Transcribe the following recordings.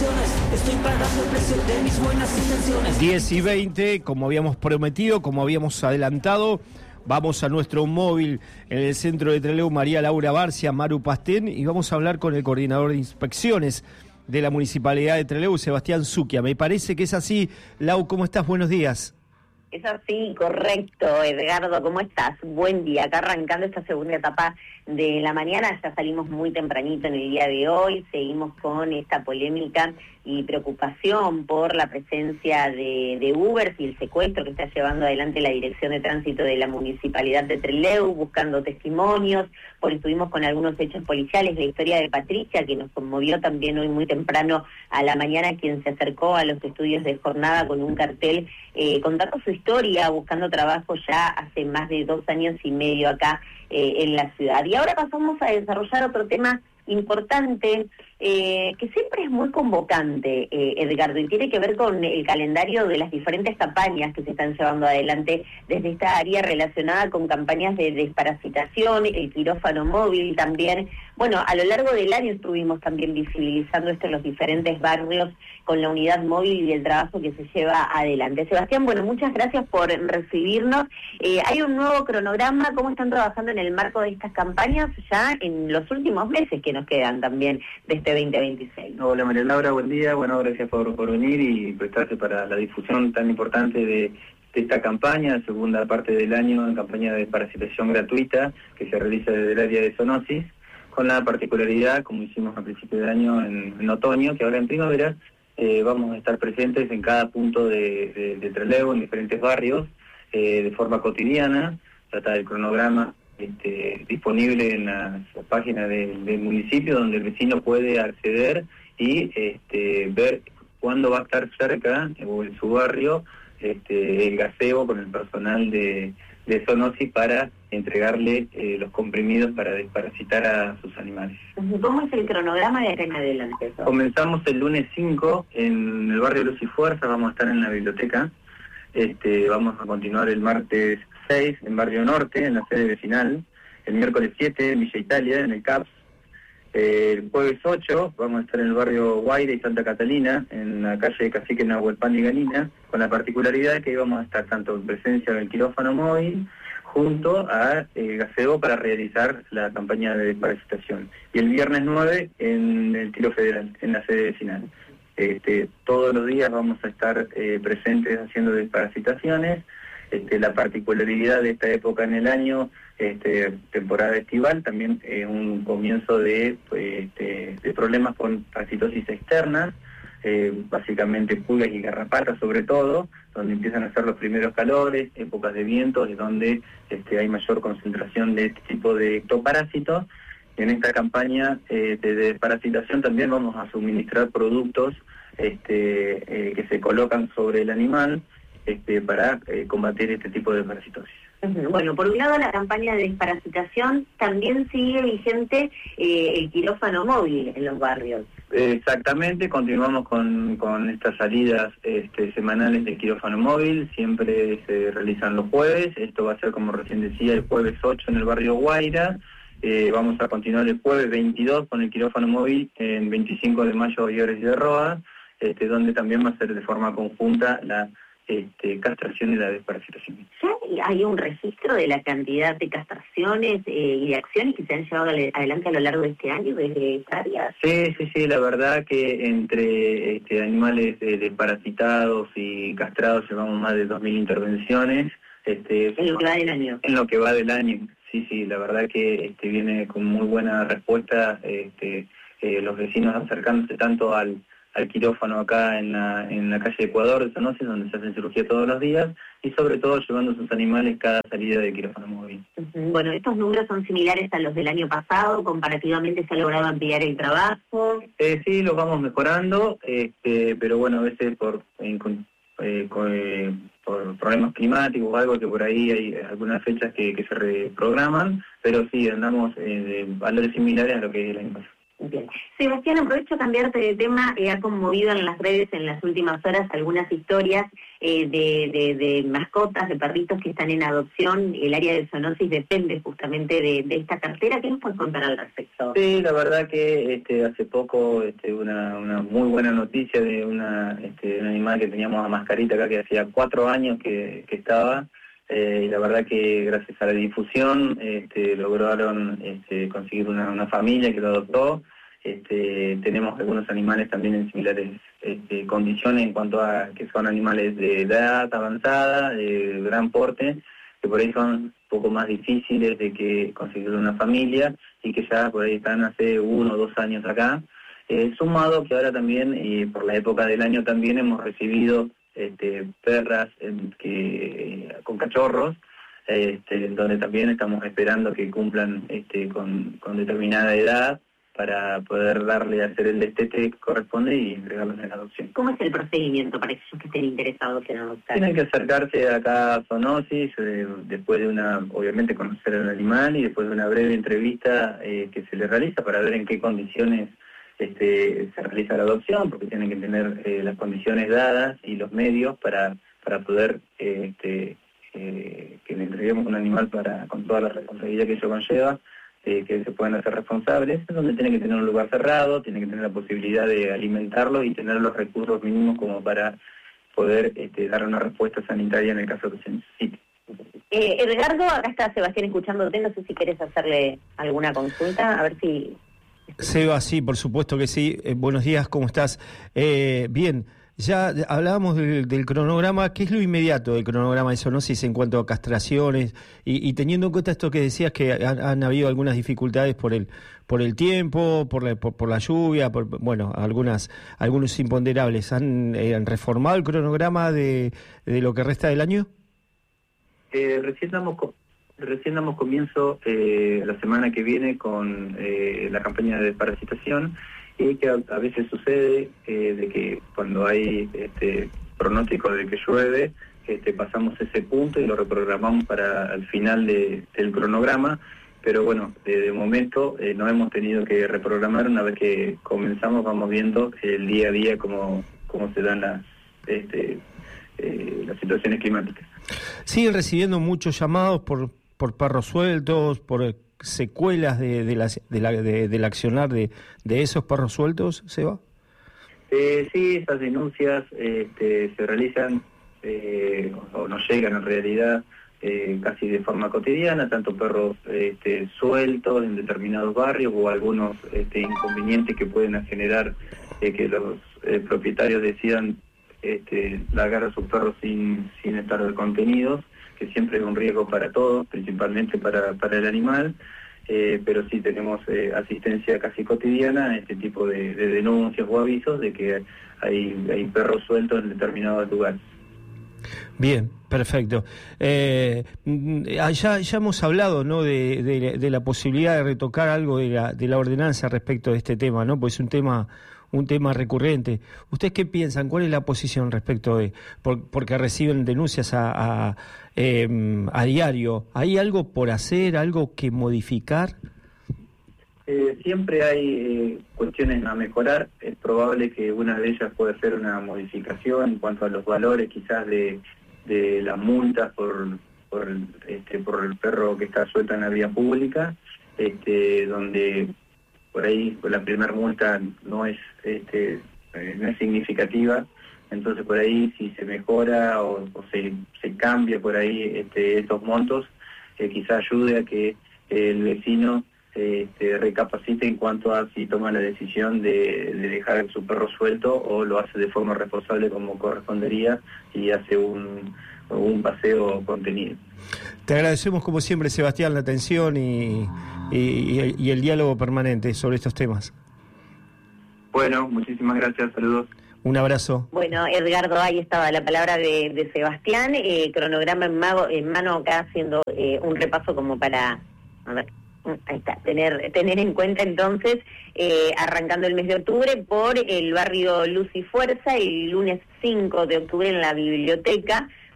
Estoy pagando el precio de mis buenas intenciones. 10:20, como habíamos prometido, como habíamos adelantado, vamos a nuestro móvil en el centro de Trelew, María Laura Barcia, Maru Pastén, y vamos a hablar con el coordinador de inspecciones de la Municipalidad de Trelew, Sebastián Suquia. Me parece que es así. Lau, ¿cómo estás? Buenos días. Es así, correcto, Edgardo, ¿cómo estás? Buen día, acá arrancando esta segunda etapa de la mañana, ya salimos muy tempranito en el día de hoy, seguimos con esta polémica y preocupación por la presencia de Ubers y el secuestro que está llevando adelante la Dirección de Tránsito de la Municipalidad de Trelew, buscando testimonios, porque estuvimos con algunos hechos policiales, la historia de Patricia, que nos conmovió también hoy muy temprano a la mañana, quien se acercó a los estudios de jornada con un cartel contando su historia, buscando trabajo ya hace más de 2 años y medio acá en la ciudad. Y ahora pasamos a desarrollar otro tema importante, que siempre es muy convocante, Edgardo, y tiene que ver con el calendario de las diferentes campañas que se están llevando adelante desde esta área relacionada con campañas de desparasitación, el quirófano móvil también. Bueno, a lo largo del año estuvimos también visibilizando esto en los diferentes barrios con la unidad móvil y el trabajo que se lleva adelante. Sebastián, bueno, muchas gracias por recibirnos. Hay un nuevo cronograma, ¿cómo están trabajando en el marco de estas campañas ya en los últimos meses que nos quedan también de este 2026? Hola María Laura, buen día, bueno, gracias por venir y prestarse para la difusión tan importante de esta campaña, segunda parte del año, en campaña de desparasitación gratuita que se realiza desde el área de zoonosis, con la particularidad, como hicimos a principios de año en otoño, que ahora en primavera vamos a estar presentes en cada punto de Trelew, en diferentes barrios, de forma cotidiana. Trata del cronograma disponible en la página del municipio, donde el vecino puede acceder y ver cuándo va a estar cerca o en su barrio el gazebo con el personal de zoonosis para entregarle los comprimidos para desparasitar a sus animales. ¿Cómo es el cronograma de acá en adelante? Comenzamos el lunes 5 en el barrio Luz y Fuerza, vamos a estar en la biblioteca. Vamos a continuar el martes 6 en Barrio Norte, en la sede vecinal. El miércoles 7 en Villa Italia, en el CAPS. El jueves 8 vamos a estar en el barrio Guaire y Santa Catalina, en la calle Cacique Nahuelpan y Galina, con la particularidad que íbamos a estar tanto en presencia del quirófano móvil junto a gazebo para realizar la campaña de desparasitación. Y el viernes 9 en el Tiro Federal, en la sede vecinal. Todos los días vamos a estar presentes haciendo desparasitaciones. La particularidad de esta época en el año, temporada estival, también es un comienzo de problemas con parasitosis externas, básicamente pulgas y garrapatas sobre todo, donde empiezan a ser los primeros calores, épocas de vientos, es donde hay mayor concentración de este tipo de ectoparásitos. En esta campaña de desparasitación también vamos a suministrar productos que se colocan sobre el animal para combatir este tipo de parasitosis. Bueno, por un lado la campaña de desparasitación, también sigue vigente el quirófano móvil en los barrios. Exactamente, continuamos con estas salidas semanales de quirófano móvil, siempre se realizan los jueves. Esto va a ser, como recién decía, el jueves 8 en el barrio Guaira. Vamos a continuar el jueves 22 con el quirófano móvil en 25 de mayo y Ores de Roa, donde también va a ser de forma conjunta la castración y la desparasitación. ¿Ya hay un registro de la cantidad de castraciones y de acciones que se han llevado adelante a lo largo de este año desde esta área? Sí, la verdad que entre animales desparasitados y castrados llevamos más de 2.000 intervenciones. En lo que va del año. En lo que va del año, sí, la verdad que viene con muy buena respuesta, los vecinos acercándose tanto al quirófano acá en la calle Ecuador de Zoonosis, donde se hacen cirugía todos los días, y sobre todo llevando sus animales cada salida de quirófano móvil. Bueno, estos números son similares a los del año pasado, comparativamente se ha logrado ampliar el trabajo. Sí, los vamos mejorando, pero bueno, a veces por problemas climáticos o algo, que por ahí hay algunas fechas que se reprograman, pero sí, andamos de valores similares a lo que es el año pasado. Bien. Sebastián, aprovecho a cambiarte de tema. Ha conmovido en las redes en las últimas horas algunas historias de mascotas, de perritos que están en adopción. El área de zoonosis depende justamente de esta cartera. ¿Qué nos puedes contar al respecto? Sí, la verdad que hace poco una muy buena noticia de un animal que teníamos a Mascarita acá, que hacía 4 años que estaba. Y la verdad que gracias a la difusión lograron conseguir una familia que lo adoptó. Tenemos algunos animales también en similares condiciones en cuanto a que son animales de edad avanzada, de gran porte, que por ahí son un poco más difíciles de que conseguir una familia y que ya por ahí están hace 1 o 2 años acá. Sumado que ahora también, y por la época del año también, hemos recibido perras con cachorros, donde también estamos esperando que cumplan con determinada edad para poder hacer el destete que corresponde y entregarlos en adopción. ¿Cómo es el procedimiento para aquellos que estén interesados en adoptar? Tienen que acercarse acá a Zoonosis, después de obviamente conocer al animal y después de una breve entrevista que se le realiza para ver en qué condiciones se realiza la adopción, porque tienen que tener las condiciones dadas y los medios para poder que le entreguemos un animal con toda la responsabilidad que ello conlleva, que se puedan hacer responsables, donde tienen que tener un lugar cerrado, tienen que tener la posibilidad de alimentarlo y tener los recursos mínimos como para poder dar una respuesta sanitaria en el caso que se necesite. Edgardo, acá está Sebastián escuchándote, no sé si quieres hacerle alguna consulta, a ver si... Seba, sí, por supuesto que sí. Buenos días, ¿cómo estás? Bien, ya hablábamos del cronograma. ¿Qué es lo inmediato del cronograma de zoonosis en cuanto a castraciones? Y teniendo en cuenta esto que decías, que han habido algunas dificultades por el tiempo, por la lluvia, algunos imponderables. ¿Han reformado el cronograma de lo que resta del año? Recién damos comienzo la semana que viene con la campaña de desparasitación, y que a veces sucede de que cuando hay pronóstico de que llueve, pasamos ese punto y lo reprogramamos para el final del cronograma, pero bueno, de momento no hemos tenido que reprogramar. Una vez que comenzamos vamos viendo el día a día cómo se dan las situaciones climáticas. ¿Siguen recibiendo muchos llamados por perros sueltos, por secuelas del accionar de esos perros sueltos, Seba? Sí, esas denuncias se realizan o nos llegan en realidad casi de forma cotidiana, tanto perros sueltos en determinados barrios o algunos inconvenientes que pueden generar que los propietarios decidan largar a sus perros sin estar contenidos, que siempre es un riesgo para todos, principalmente para el animal, pero sí tenemos asistencia casi cotidiana a este tipo de denuncias o avisos de que hay perros sueltos en determinados lugares. Bien, perfecto. Ya hemos hablado, ¿no?, de la posibilidad de retocar algo de la ordenanza respecto de este tema, ¿no? Pues es un tema recurrente. ¿Ustedes qué piensan? ¿Cuál es la posición respecto porque reciben denuncias a diario? ¿Hay algo por hacer, algo que modificar? Siempre hay cuestiones a mejorar. Es probable que una de ellas pueda ser una modificación en cuanto a los valores quizás de las multas por el perro que está suelto en la vía pública, donde por ahí la primera multa no es significativa. Entonces por ahí si se mejora o se cambia por ahí estos montos, quizás ayude a que el vecino recapacite en cuanto a si toma la decisión de dejar su perro suelto o lo hace de forma responsable como correspondería y hace un paseo contenido. Te agradecemos como siempre, Sebastián, la atención y el diálogo permanente sobre estos temas. Bueno, muchísimas gracias, saludos. Un abrazo. Bueno, Edgardo, ahí estaba la palabra de Sebastián, cronograma en mano acá haciendo un repaso como para, a ver, ahí está, tener en cuenta entonces, arrancando el mes de octubre por el barrio Luz y Fuerza, el lunes 5 de octubre en la biblioteca,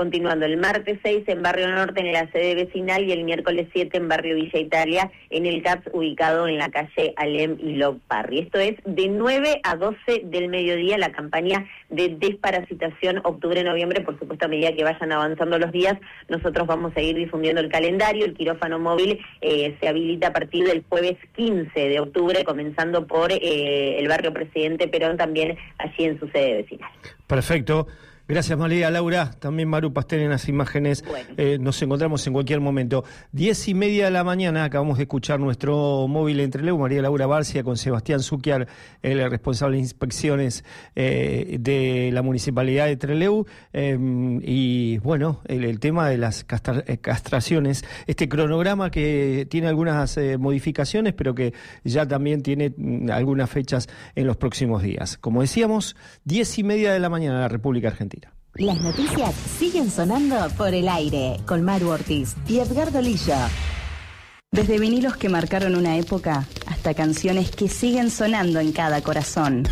continuando el martes 6 en Barrio Norte en la sede vecinal y el miércoles 7 en Barrio Villa Italia en el CAPS ubicado en la calle Alem y Log Parry. Esto es de 9 a 12 del mediodía la campaña de desparasitación octubre-noviembre. Por supuesto, a medida que vayan avanzando los días, nosotros vamos a ir difundiendo el calendario. El quirófano móvil se habilita a partir del jueves 15 de octubre, comenzando por el barrio Presidente Perón, también allí en su sede vecinal. Perfecto. Gracias, María Laura. También Maru Pastel en las imágenes. Bueno. Nos encontramos en cualquier momento. 10:30 de la mañana, acabamos de escuchar nuestro móvil en Trelew, María Laura Barcia, con Sebastián Zucchiar, el responsable de inspecciones de la Municipalidad de Trelew. Y bueno, el tema de las castraciones, este cronograma que tiene algunas modificaciones, pero que ya también tiene algunas fechas en los próximos días. Como decíamos, 10:30 de la mañana en la República Argentina. Las noticias siguen sonando por el aire con Maru Ortiz y Edgardo Lillo. Desde vinilos que marcaron una época hasta canciones que siguen sonando en cada corazón.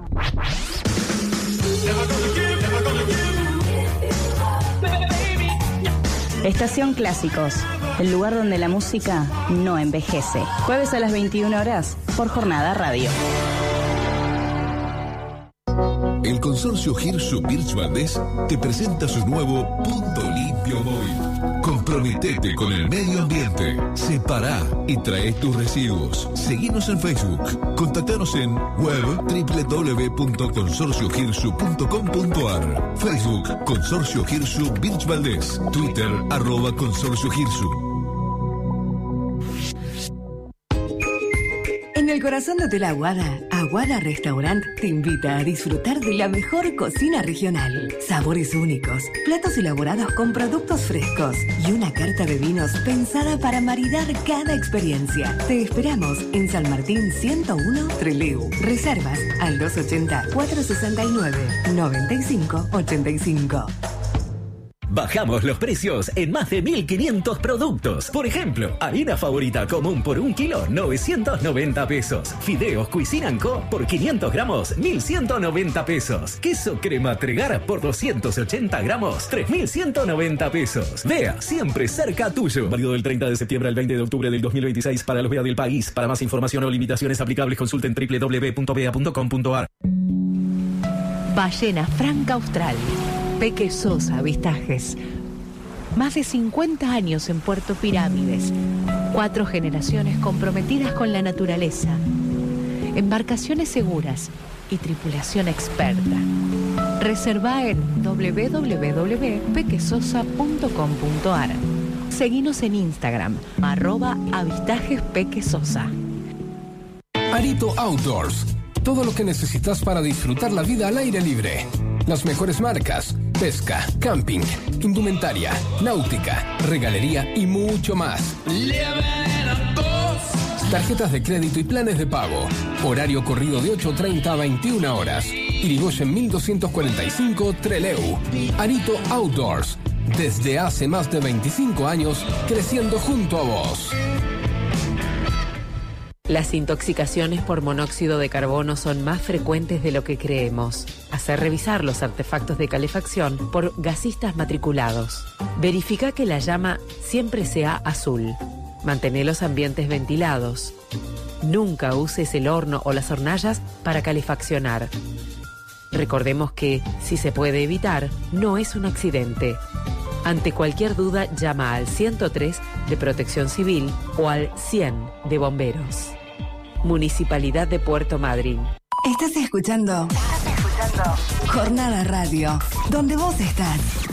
Estación Clásicos, el lugar donde la música no envejece. Jueves a las 21 horas por Jornada Radio. El consorcio Hirsu Birch Valdés te presenta su nuevo Punto Limpio Móvil. Comprometete con el medio ambiente. Separá y trae tus residuos. Seguinos en Facebook. Contactanos en web www.consorciohirsu.com.ar. Facebook Consorcio Hirsu Birch Valdés. Twitter @Consorcio Hirsu. En el corazón de Hotel Aguada, Aguada Restaurant te invita a disfrutar de la mejor cocina regional. Sabores únicos, platos elaborados con productos frescos y una carta de vinos pensada para maridar cada experiencia. Te esperamos en San Martín 101, Trelew. Reservas al 280-469-9585. Bajamos los precios en más de 1.500 productos. Por ejemplo, harina favorita común por 1 kilo, 990 pesos. Fideos Cuisine & Co. por 500 gramos, 1.190 pesos. Queso crema Tregar por 280 gramos, 3.190 pesos. Vea, siempre cerca tuyo. Válido del 30 de septiembre al 20 de octubre del 2026 para los VEA del país. Para más información o limitaciones aplicables, consulten www.vea.com.ar. Ballena Franca Austral. Peque Sosa Avistajes. Más de 50 años en Puerto Pirámides. 4 generaciones comprometidas con la naturaleza. Embarcaciones seguras y tripulación experta. Reserva en www.pequesosa.com.ar. Seguinos en Instagram, @avistajespequesosa. Arito Outdoors. Todo lo que necesitas para disfrutar la vida al aire libre. Las mejores marcas, pesca, camping, indumentaria, náutica, regalería y mucho más. Tarjetas de crédito y planes de pago. Horario corrido de 8:30 a 21 horas. Irigoyen 1245 Trelew. Arito Outdoors. Desde hace más de 25 años, creciendo junto a vos. Las intoxicaciones por monóxido de carbono son más frecuentes de lo que creemos. Hacer revisar los artefactos de calefacción por gasistas matriculados. Verifica que la llama siempre sea azul. Mantén los ambientes ventilados. Nunca uses el horno o las hornallas para calefaccionar. Recordemos que, si se puede evitar, no es un accidente. Ante cualquier duda, llama al 103 de Protección Civil o al 100 de Bomberos. Municipalidad de Puerto Madryn. ¿Estás escuchando? Jornada Radio, donde vos estás.